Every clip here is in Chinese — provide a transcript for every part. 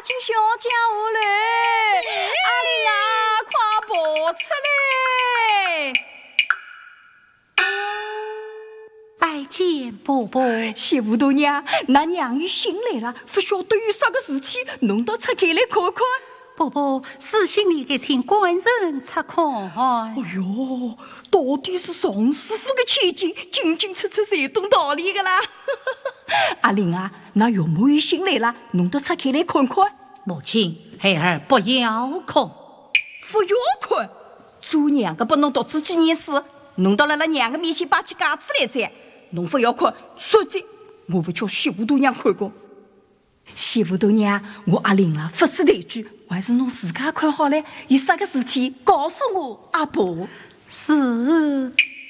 进小家务了，阿玲啊，快跑出来！ 拜见伯伯。 谢五大娘，那娘有醒来了，不晓得有啥个事体，侬到拆开来看看。 伯伯，事情里给请官人察看。 哎哟，到底是宋师傅的千金，进进出出才懂道理的啦。阿玲啊，那有没有醒来了？侬到拆开来看看。 母亲，孩儿不要看， 不要看。做娘的不能独自纪念书，侬到了娘的面前摆起架子来摘。侬不要看，说这我不叫谢五大娘看过。谢五大娘，我阿玲啊，不是抬举，还是侬自家看好了。有啥个事体告诉我阿婆。 是。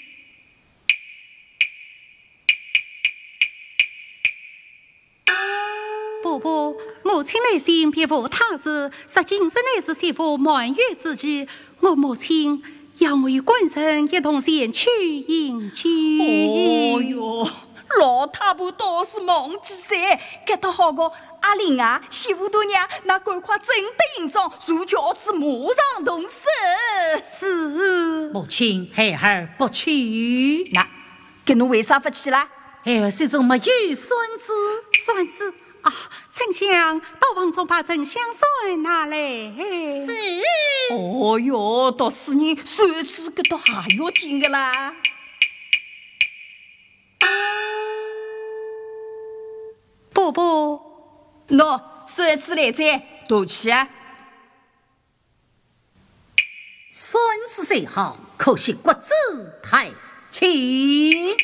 伯伯，母亲来信别无他事，实今日乃是媳妇满月之际，我母亲要我与官人一同前去迎接。 哦哟，老太婆倒是忘记噻，搿倒好个。阿玲啊，谢五大娘，那赶快整得营帐，如教子马上动手。 是。母亲，孩儿不去。 那，搿侬为啥不去啦？ 孩儿心中没有孙子。孙子啊，丞相到房中把丞相孙拿来。 是。哦哟，读书人孙子搿倒还要紧个啦。 伯伯。 喏，孙子来哉，大气啊！ 孙子虽好，可惜骨子太轻。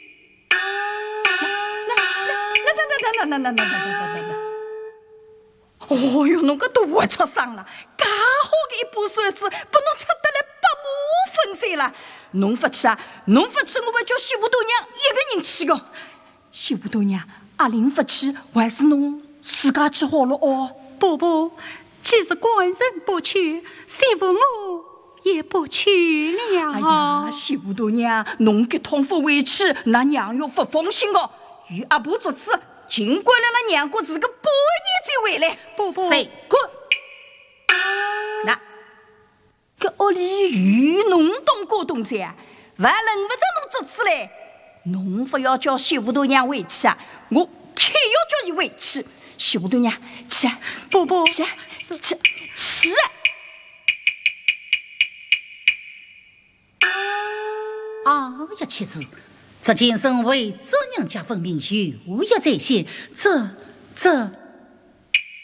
那！哦哟，侬搿都活出伤了，介好的一把孙子，把侬拆得来八马分碎了。侬不去啊？侬不去，我会叫谢五大娘一个人去的。谢五大娘，阿玲不去，还是侬自家去好了哦。 伯伯，既是官人不去，媳妇我也不去了。 哎呀，谢五大娘，侬搿趟不回去，那娘要不放心的。与阿婆做主，尽管让那娘过自个半年才回来。 伯伯， 谁滚？那搿屋里有侬东哥东噻，还轮不着侬做主嘞。侬不要叫谢五大娘回去啊！我偏要叫伊回去。谢五大娘，去， 伯伯， 去。 啊呀，妻子，这件身为做娘家分明有无在先，这。